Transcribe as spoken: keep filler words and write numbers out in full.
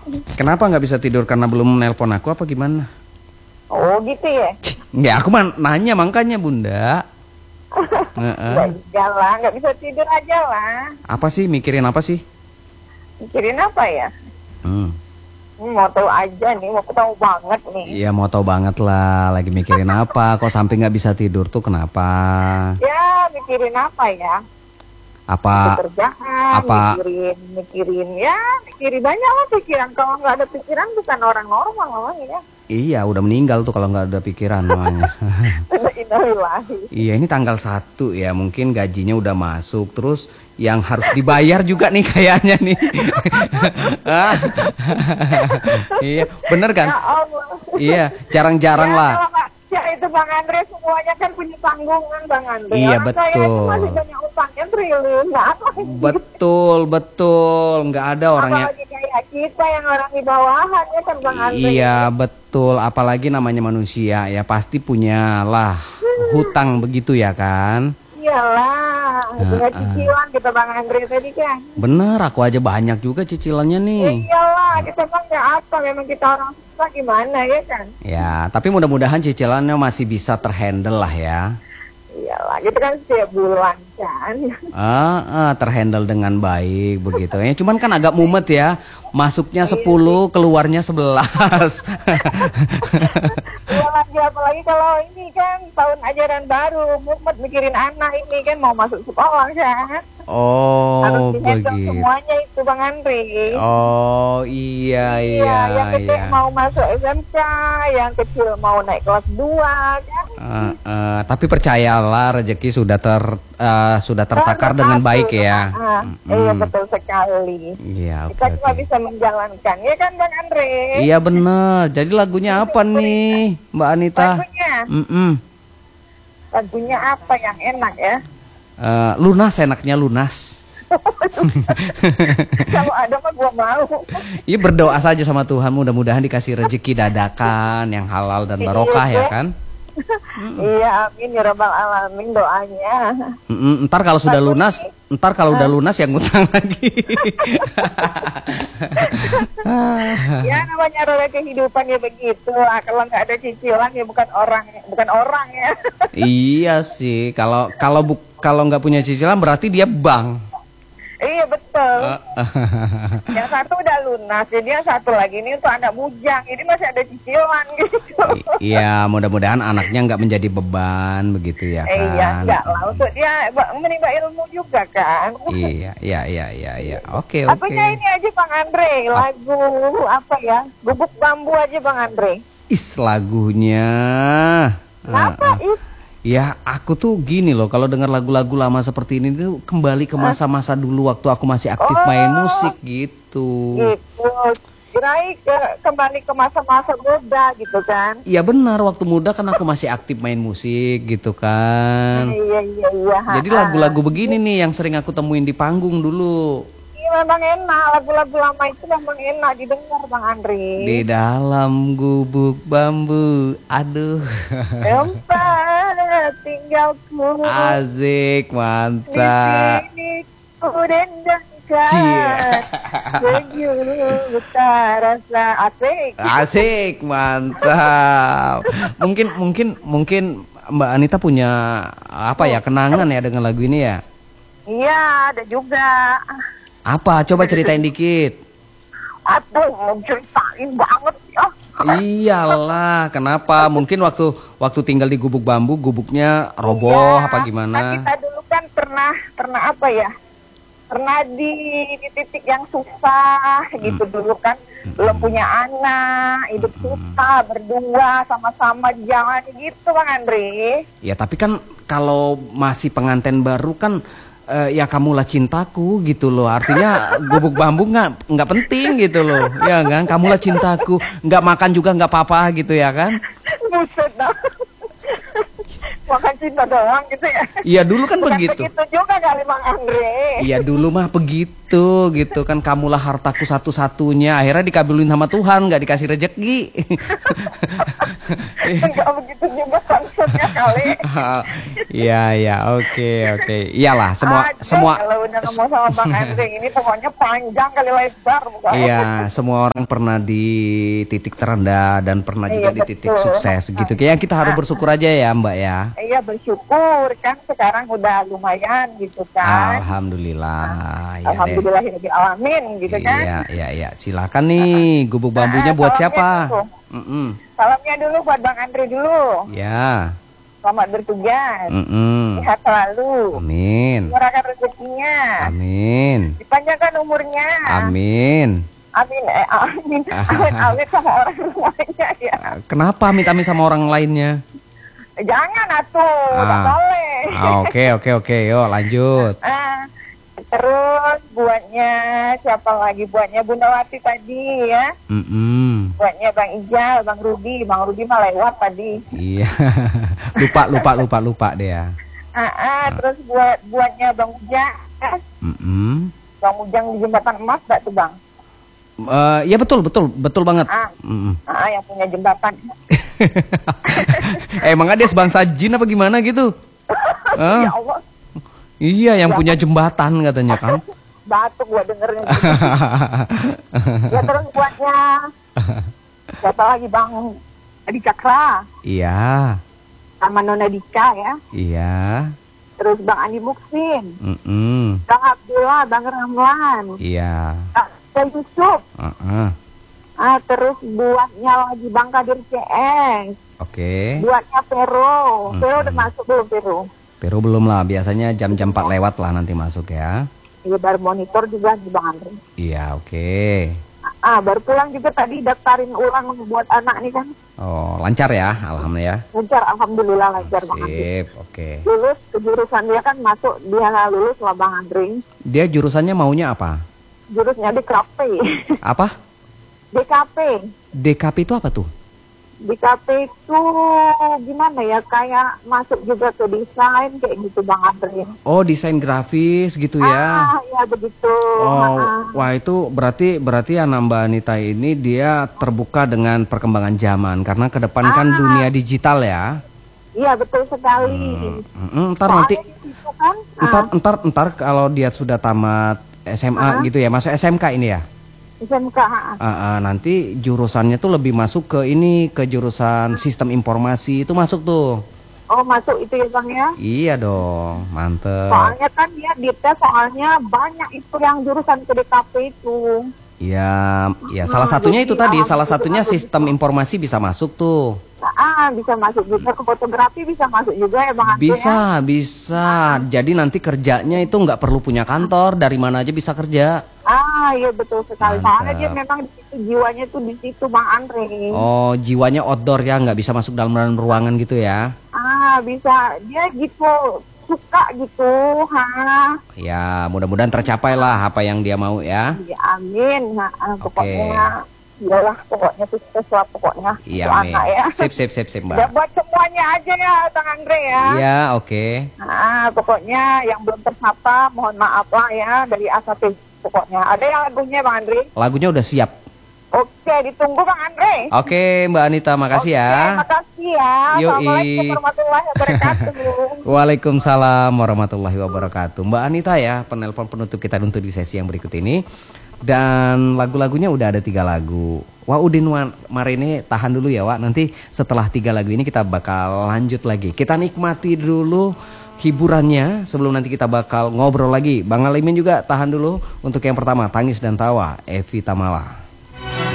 Kenapa nggak bisa tidur karena belum nelpon aku apa gimana? Oh gitu ya? Nggak, aku mah nanya makanya Bunda. Nggak bisa lah, nggak bisa tidur aja lah. Apa sih, mikirin apa sih? Mikirin apa ya? Hmm. Mau tahu aja nih, mau tahu banget nih. Iya mau tahu banget lah, lagi mikirin apa? Kok sampai nggak bisa tidur tuh kenapa? Ya mikirin apa ya? Apa? Pekerjaan, apa? mikirin, mikirin ya, mikirin banyak lah pikiran. Kalau nggak ada pikiran bukan orang normal namanya ya. Iya udah meninggal tuh kalau nggak ada pikiran namanya. Iya ini tanggal satu ya, mungkin gajinya udah masuk, terus yang harus dibayar juga nih kayaknya nih. Iya bener kan? Ya Allah. Iya jarang-jarang ya, lah. Ya itu Bang Andre semuanya kan punya tanggungan Bang Andre. Iya orang betul. Saya itu masih banyak utangnya triliun, nggak apa. Betul betul, nggak ada orangnya. Apalagi kayak kita yang orang di bawahan ya kan Bang Andre. Iya betul, apalagi namanya manusia ya pasti punya lah hutang begitu ya kan. Iyalah, dengan uh, cicilan kita Bang Andre tadi kan. Bener, aku aja banyak juga cicilannya nih. Ya, iyalah, kita bang nggak apa, memang kita orang susah gimana ya kan. Ya, tapi mudah-mudahan cicilannya masih bisa terhandle lah ya. Iyalah, kita kan setiap bulan kan. Ah, ah, terhandle dengan baik begitu ya. Cuman kan agak mumet ya. Masuknya sepuluh, keluarnya sebelas. Iya lagi, apalagi kalau ini kan tahun ajaran baru, mumet mikirin anak ini kan mau masuk sekolah kan. Oh, harus dihandle begitu. Semuanya itu Bang Andre. Oh, iya iya Iya, yang gede iya. mau masuk S M K, yang kecil mau naik kelas dua kan. Uh, uh, tapi percayalah rezeki sudah ter uh, sudah tertakar Nah, dengan betul, baik ya. ah, Mm. Iya betul sekali. Iya, oke, Kita cuma oke. bisa menjalankan, ya kan Bang Andre? Iya bener. Jadi lagunya apa nih, Mbak Anita? Lagunya, Mm-mm. lagunya apa yang enak ya? Uh, lunas, enaknya lunas. Kalau ada mah gua mau. Iya berdoa saja sama Tuhan, mudah-mudahan dikasih rezeki dadakan yang halal dan barokah ya kan. Iya, amin ya rabbal alamin doanya. Mm-mm, ntar kalau sudah Lagu lunas, ini- ntar kalau udah lunas yang ngutang lagi. Ya namanya roda kehidupan ya begitu lah. Kalau nggak ada cicilan ya bukan orang, bukan orang ya. Iya sih, kalau kalau bu kalau nggak punya cicilan berarti dia bank. Iya betul. Yang satu udah lunas, jadi yang satu lagi ini untuk anak bujang, ini masih ada cicilan gitu. I- Iya, mudah-mudahan anaknya nggak menjadi beban begitu ya Eh, iya, kan. enggak lah, untuk dia ba- menimba ilmu juga kan. Iya, iya, iya, iya, iya. Oke, oke. Lagunya ini aja Bang Andre, lagu apa ya? Gubuk Bambu aja Bang Andre. Is lagunya. Kenapa Ah, ah. Is? Ya, aku tuh gini loh, kalau dengar lagu-lagu lama seperti ini tuh kembali ke masa-masa dulu waktu aku masih aktif main Oh. musik gitu. Gitu. Kirain ke, kembali ke masa-masa muda gitu kan. Iya benar, waktu muda kan aku masih aktif main musik gitu kan. Iya, iya, iya. Jadi lagu-lagu begini nih yang sering aku temuin di panggung dulu. Iya memang enak, lagu-lagu lama itu memang enak didengar Bang Andre. Di dalam gubuk bambu, aduh. Tempat tinggalku Asik, di mantap. sini ku dendangkan Cie. sejuta rasa asik. Asik, mantap. Mungkin mungkin mungkin Mbak Anita punya apa ya kenangan ya dengan lagu ini ya? Iya, ada juga. Apa? Coba ceritain dikit. Aduh, mau ceritain banget ya. Iyalah, kenapa? Mungkin waktu waktu tinggal di gubuk bambu, gubuknya roboh Iya, apa kan gimana? kita dulu kan pernah pernah apa ya? Pernah di, di titik yang susah gitu dulu kan, belum punya anak, hidup susah berdua sama-sama jalan gitu Bang Andre. Ya tapi kan kalau masih pengantin baru kan eh, ya kamulah cintaku gitu loh. Artinya gubuk bambu nggak nggak penting gitu loh. Ya kan, kamulah cintaku. Nggak makan juga nggak apa-apa gitu ya kan? Buset dah. Makan cinta doang gitu ya. Iya dulu kan Bukan begitu. begitu juga kali Bang Andre. Iya dulu mah begitu gitu kan, kamulah hartaku satu-satunya. Akhirnya dikabulin sama Tuhan, nggak dikasih rejeki. Enggak begitu juga konsepnya kali. Iya iya oke oke. Iyalah semua Aduh, semua kalau udah ngomong sama Bang Andre ini pokoknya panjang kali lebar bukan? Iya, semua orang pernah di titik terendah dan pernah juga Iya, di titik betul. sukses gitu. Kayaknya kita harus bersyukur aja ya, Mbak ya. Iya bersyukur kan sekarang udah lumayan gitu kan. Alhamdulillah. Ya deh. Alhamdulillahirabbil alamin gitu kan. Iya, iya, iya. Silakan nih, gubuk bambunya Nah, buat salamnya siapa? dulu. Mm-mm. Salamnya dulu buat Bang Andre dulu. Ya. Selamat bertugas. Mm-mm. Sehat selalu. Amin. Murahkan rezekinya. Amin. Dipanjangkan umurnya. Amin. Amin. Eh, amin. Amin. Amin sama orang semuanya ya. Kenapa amit-amit sama orang lainnya? Jangan atuh, nggak Ah. boleh. Ah, Oke, oke, oke. Yuk lanjut. Ah, terus buatnya siapa lagi? Buatnya Bunda Wati tadi ya. Mm-mm. Buatnya Bang Ijal, Bang Rudi. Bang Rudi mah lewat tadi. Iya. lupa, lupa, lupa, lupa deh ya. Ah, ah, terus buat buatnya Bang Ujang. ya. Mm-mm. Bang Ujang di Jembatan Emas gak tuh Bang? Eh, ya betul, betul, betul banget. Ah, Mm-mm. ah, yang punya jembatan. Eh, emang dia sebangsa jin apa gimana gitu? Ah, Ya Allah, iya, yang punya jembatan katanya kan. batuk gua dengernya. Ya terus buatnya siapa lagi Bang Adi Cakra Iya, sama Nona Dika ya. iya, Terus Bang Andi Muksin, mm-mm. Bang Abdullah, Bang Ramlan, Iya, Bang Yusuf. uh-uh. Ah, terus buatnya lagi Bang Kadir C S, Oke. buatnya Vero. Hmm. Vero udah masuk belum Vero? Pero belum lah, biasanya jam-jam empat lewat lah nanti masuk ya. Iya baru monitor juga di Bang Andre. Iya, oke. Ah, baru pulang juga tadi daftarin ulang buat anak nih kan. Oh, lancar ya, alhamdulillah. Lancar, alhamdulillah lancar Bang Andre. Sip, oke. Lulus ke jurusan dia kan masuk, dia lulus lah Bang Andre. Dia jurusannya maunya apa? Jurusnya D K P. Apa? D K P. D K P itu apa tuh? D K P itu gimana ya, kayak masuk juga ke desain kayak gitu Bang Andre. Oh, desain grafis gitu ya. Ah, ya begitu. Oh, Ah. wah itu berarti berarti anak Mbak Anita ini dia terbuka dengan perkembangan zaman karena ke depan kan Ah. dunia digital ya. Iya betul sekali. Mm, ntar nanti Soalnya di situ kan, ntar ah, ntar ntar kalau dia sudah tamat S M A gitu ya, masuk S M K ini ya. S M K. ah. Ah, ah, nanti jurusannya tuh lebih masuk ke ini, ke jurusan sistem informasi itu masuk tuh. Oh masuk itu ya Bang ya. Iya dong, mantep. Soalnya kan dia dites soalnya banyak itu yang jurusan ke D K P itu. Ya, ya Hmm, salah satunya jadi itu tadi, salah alhamdulillah satunya begitu. sistem informasi bisa masuk tuh. Ah bisa masuk juga ke fotografi, bisa masuk juga ya Bang Andre ya. Bisa, bisa. Jadi nanti kerjanya itu nggak perlu punya kantor, dari mana aja bisa kerja. Ah iya betul sekali. Soalnya Mantap. dia memang di situ jiwanya tuh di situ Bang Andre. Oh, jiwanya outdoor ya, nggak bisa masuk dalam ruangan gitu ya? Ah bisa, dia gitu suka gitu, ha. Ya, mudah-mudahan tercapai lah apa yang dia mau ya. Ya amin. Nah, ah, Oke. pokoknya iyalah pokoknya sukses lah pokoknya. Iya, Itu Amin. anak ya. Sip, sip, sip, sip, Ya Mbak. buat semuanya aja ya Bang Andre ya. Iya, oke. Nah, pokoknya yang belum tersapa mohon maaf lah ya dari A sampai Z pokoknya. Ada yang lagunya Bang Andre? Lagunya udah siap. Oke, ditunggu Bang Andre. Oke, Mbak Anita, makasih Oke, ya. makasih ya. Yoi. Assalamualaikum warahmatullahi wabarakatuh. Waalaikumsalam warahmatullahi wabarakatuh. Mbak Anita ya, penelpon penutup kita untuk di sesi yang berikut ini. Dan lagu-lagunya udah ada tiga lagu. Wah Udin Wan- Marini tahan dulu ya Wak. Nanti setelah tiga lagu ini kita bakal lanjut lagi. Kita nikmati dulu hiburannya sebelum nanti kita bakal ngobrol lagi. Bang Alimin juga tahan dulu untuk yang pertama, Tangis dan Tawa, Evi Tamala.